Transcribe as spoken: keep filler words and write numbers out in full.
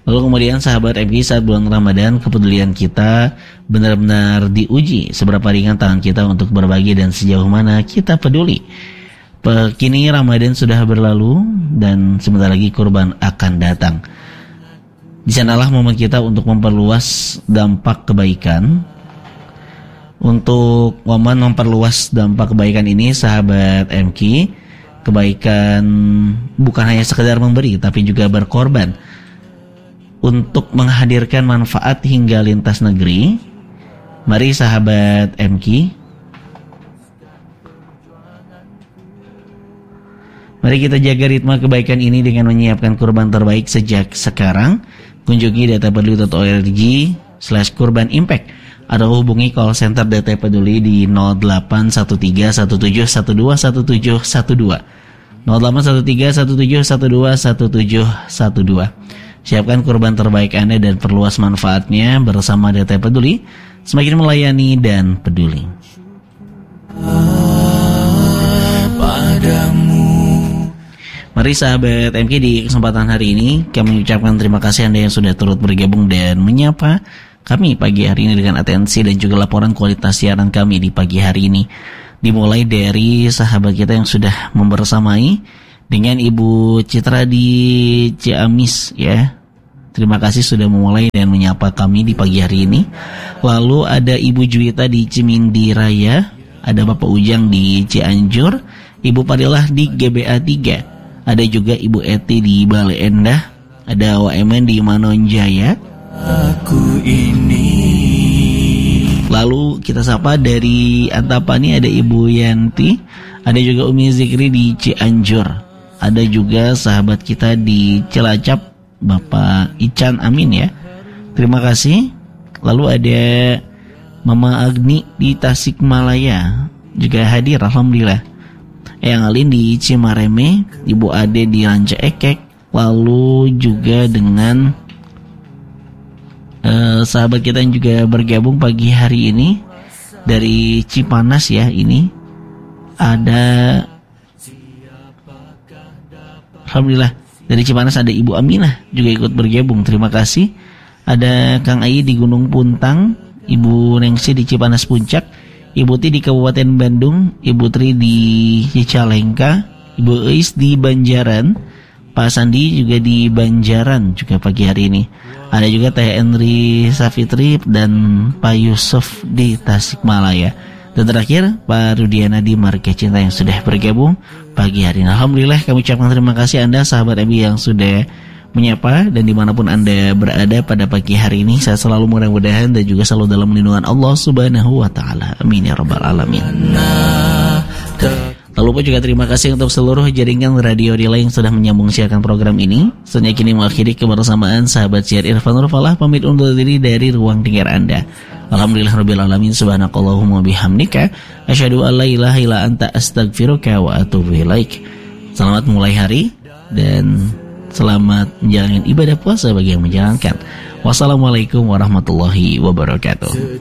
Lalu kemudian sahabat M G, saat bulan Ramadan kepedulian kita benar-benar diuji. Seberapa ringan tangan kita untuk berbagi dan sejauh mana kita peduli. Kini Ramadan sudah berlalu dan sebentar lagi kurban akan datang. Di sanalah momen kita untuk memperluas dampak kebaikan. Untuk momen memperluas dampak kebaikan ini, sahabat M K, kebaikan bukan hanya sekedar memberi tapi juga berkorban. Untuk menghadirkan manfaat hingga lintas negeri, mari sahabat M K, mari kita jaga ritme kebaikan ini dengan menyiapkan kurban terbaik sejak sekarang. Kunjungi data peduli titik org slash kurban impact atau hubungi call center Data Peduli di nol delapan satu tiga satu tujuh satu dua satu tujuh satu dua nol delapan satu tiga satu tujuh satu dua satu tujuh satu dua. Siapkan kurban terbaik Anda dan perluas manfaatnya bersama Data Peduli, semakin melayani dan peduli. Mari sahabat M K, di kesempatan hari ini kami mengucapkan terima kasih Anda yang sudah turut bergabung dan menyapa kami pagi hari ini dengan atensi dan juga laporan kualitas siaran kami di pagi hari ini. Dimulai dari sahabat kita yang sudah membersamai dengan Ibu Citra di Ciamis ya. Terima kasih sudah memulai dan menyapa kami di pagi hari ini. Lalu ada Ibu Juwita di Cimindi Raya, ada Bapak Ujang di Cianjur, Ibu Parilah di G B A tiga, ada juga Ibu Eti di Bale Endah, ada W M N di Manonjaya. Aku ini. Lalu kita sapa dari Antapani ada Ibu Yanti, ada juga Umi Zikri di Cianjur, ada juga sahabat kita di Cilacap Bapak Ican Amin ya. Terima kasih. Lalu ada Mama Agni di Tasikmalaya juga hadir, alhamdulillah. Eyang Alin di Cimareme, Ibu Ade di Ranca Ekek. Lalu juga dengan uh, sahabat kita yang juga bergabung pagi hari ini dari Cipanas ya. Ini ada, alhamdulillah, dari Cipanas ada Ibu Aminah juga ikut bergabung. Terima kasih. Ada Kang Ayi di Gunung Puntang, Ibu Nengsi di Cipanas Puncak, Ibu Ti di Kabupaten Bandung, Ibu Tri di Cicalengka, Ibu Eis di Banjaran, Pak Sandi juga di Banjaran juga pagi hari ini. Ada juga Teh Henry Safitri dan Pak Yusuf di Tasikmalaya. Dan terakhir Pak Rudiana di Marga Cinta yang sudah bergabung pagi hari ini. Alhamdulillah kami ucapkan terima kasih Anda sahabat M B yang sudah menyapa dan dimanapun Anda berada pada pagi hari ini. Saya selalu mudah-mudahan dan juga selalu dalam lindungan Allah Subhanahu wa Ta'ala. Amin ya Rabbal Alamin. Lalu pun juga terima kasih untuk seluruh jaringan radio relay yang sudah menyambung siarkan program ini. Selanjutnya kini mengakhiri kebersamaan sahabat siar Irfan Nurfalah pamit undur diri dari ruang dengar Anda. Alhamdulillah Rabbil Alamin, subhanakallahumma bihamdika asyhadu an la ilaha illa anta astaghfiruka wa atubu ilaik. Selamat mulai hari dan selamat menjalankan ibadah puasa bagi yang menjalankan. Wassalamualaikum warahmatullahi wabarakatuh.